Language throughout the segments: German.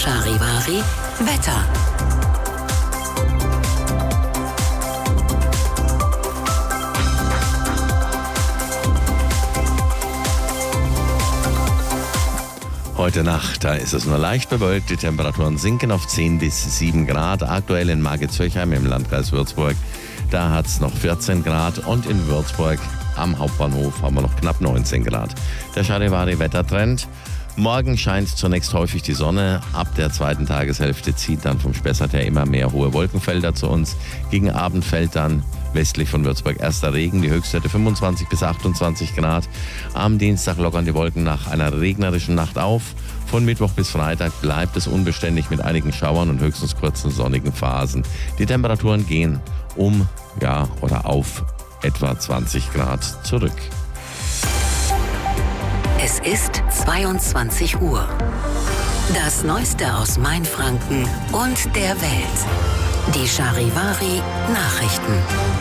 Charivari Wetter. Heute Nacht, da ist es nur leicht bewölkt. Die Temperaturen sinken auf 10 bis 7 Grad. Aktuell in Margit-Zöchheim im Landkreis Würzburg, da hat es noch 14 Grad. Und in Würzburg am Hauptbahnhof haben wir noch knapp 19 Grad. Der Charivari-Wettertrend. Morgen scheint zunächst häufig die Sonne. Ab der zweiten Tageshälfte zieht dann vom Spessart her immer mehr hohe Wolkenfelder zu uns. Gegen Abend fällt dann westlich von Würzburg erster Regen, die Höchstwerte 25 bis 28 Grad. Am Dienstag lockern die Wolken nach einer regnerischen Nacht auf. Von Mittwoch bis Freitag bleibt es unbeständig mit einigen Schauern und höchstens kurzen sonnigen Phasen. Die Temperaturen gehen auf etwa 20 Grad zurück. Es ist 22 Uhr. Das Neueste aus Mainfranken und der Welt. Die Charivari Nachrichten.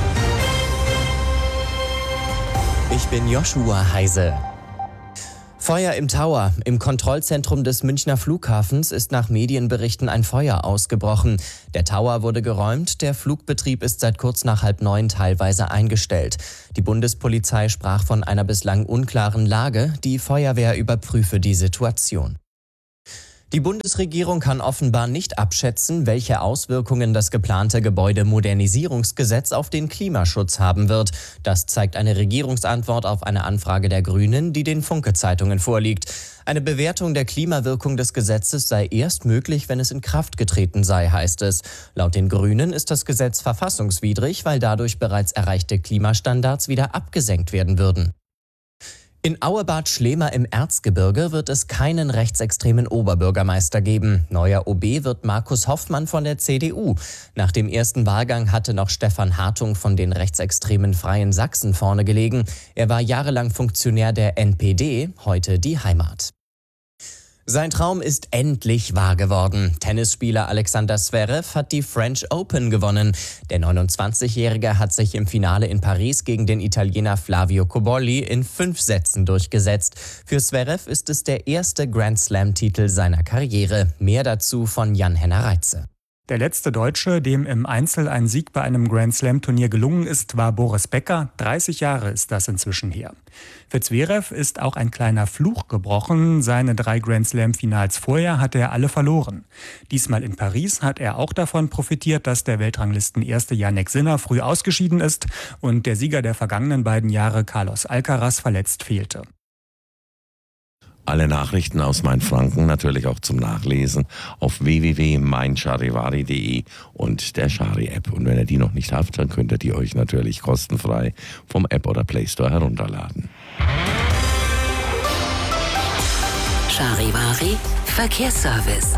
Ich bin Joshua Heise. Feuer im Tower. Im Kontrollzentrum des Münchner Flughafens ist nach Medienberichten ein Feuer ausgebrochen. Der Tower wurde geräumt, der Flugbetrieb ist seit kurz nach 8:30 teilweise eingestellt. Die Bundespolizei sprach von einer bislang unklaren Lage. Die Feuerwehr überprüfe die Situation. Die Bundesregierung kann offenbar nicht abschätzen, welche Auswirkungen das geplante Gebäudemodernisierungsgesetz auf den Klimaschutz haben wird. Das zeigt eine Regierungsantwort auf eine Anfrage der Grünen, die den Funke-Zeitungen vorliegt. Eine Bewertung der Klimawirkung des Gesetzes sei erst möglich, wenn es in Kraft getreten sei, heißt es. Laut den Grünen ist das Gesetz verfassungswidrig, weil dadurch bereits erreichte Klimastandards wieder abgesenkt werden würden. In Auebad Schlema im Erzgebirge wird es keinen rechtsextremen Oberbürgermeister geben. Neuer OB wird Markus Hoffmann von der CDU. Nach dem ersten Wahlgang hatte noch Stefan Hartung von den rechtsextremen Freien Sachsen vorne gelegen. Er war jahrelang Funktionär der NPD, heute die Heimat. Sein Traum ist endlich wahr geworden. Tennisspieler Alexander Zverev hat die French Open gewonnen. Der 29-Jährige hat sich im Finale in Paris gegen den Italiener Flavio Cobolli in 5 Sätzen durchgesetzt. Für Zverev ist es der erste Grand-Slam-Titel seiner Karriere. Mehr dazu von Jan-Henner Reitze. Der letzte Deutsche, dem im Einzel ein Sieg bei einem Grand-Slam-Turnier gelungen ist, war Boris Becker. 30 Jahre ist das inzwischen her. Für Zverev ist auch ein kleiner Fluch gebrochen. Seine 3 Grand-Slam-Finals vorher hatte er alle verloren. Diesmal in Paris hat er auch davon profitiert, dass der Weltranglisten-Erste Jannik Sinner früh ausgeschieden ist und der Sieger der vergangenen beiden Jahre Carlos Alcaraz verletzt fehlte. Alle Nachrichten aus Mainfranken natürlich auch zum Nachlesen auf www.meincharivari.de und der Chari-App. Und wenn ihr die noch nicht habt, dann könnt ihr die euch natürlich kostenfrei vom App oder Play Store herunterladen. Charivari Verkehrsservice.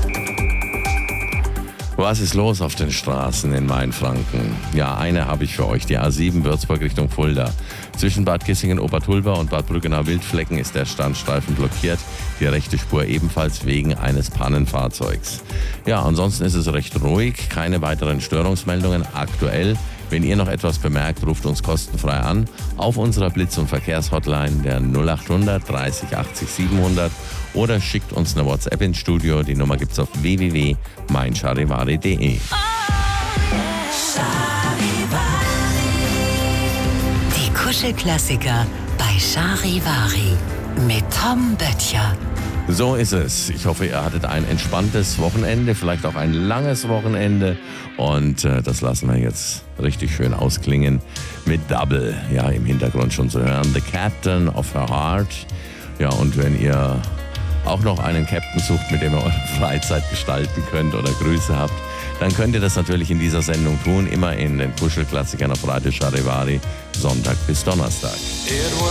Was ist los auf den Straßen in Mainfranken? Ja, eine habe ich für euch, die A7 Würzburg Richtung Fulda. Zwischen Bad Kissingen-Obertulba und Bad Brückenau-Wildflecken ist der Standstreifen blockiert, die rechte Spur ebenfalls wegen eines Pannenfahrzeugs. Ja, ansonsten ist es recht ruhig, keine weiteren Störungsmeldungen aktuell. Wenn ihr noch etwas bemerkt, ruft uns kostenfrei an auf unserer Blitz- und Verkehrshotline der 0800 30 80 700 oder schickt uns eine WhatsApp ins Studio. Die Nummer gibt's auf www.meincharivari.de. Die Kuschelklassiker bei Charivari mit Tom Böttcher. So ist es. Ich hoffe, ihr hattet ein entspanntes Wochenende, vielleicht auch ein langes Wochenende. Und das lassen wir jetzt richtig schön ausklingen mit Double. Ja, im Hintergrund schon zu hören. The Captain of Her Heart. Ja, und wenn ihr auch noch einen Captain sucht, mit dem ihr eure Freizeit gestalten könnt oder Grüße habt, dann könnt ihr das natürlich in dieser Sendung tun. Immer in den Kuschelklassikern auf Radio Charivari, Sonntag bis Donnerstag.